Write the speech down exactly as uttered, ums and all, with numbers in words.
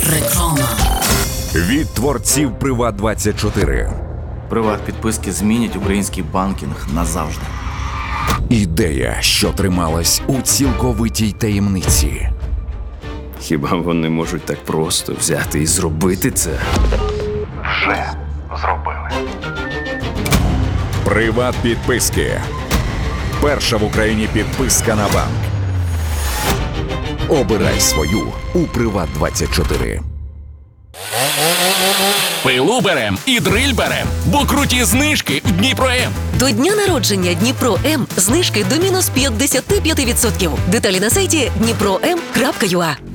Реклама. Від творців Приват двадцять чотири. Приват-підписки змінять український банкінг назавжди. Ідея, що трималась у цілковитій таємниці. Хіба вони можуть так просто взяти і зробити це? Вже зробили. Приват-підписки. Перша в Україні підписка на банк. Обирай свою у Приват двадцять чотири. Пилу берем і дриль берем, бо круті знижки в Дніпро-М. До дня народження Дніпро-М знижки до мінус п'ятдесят п'ять відсотків. Деталі на сайті дніпро ем крапка ю а.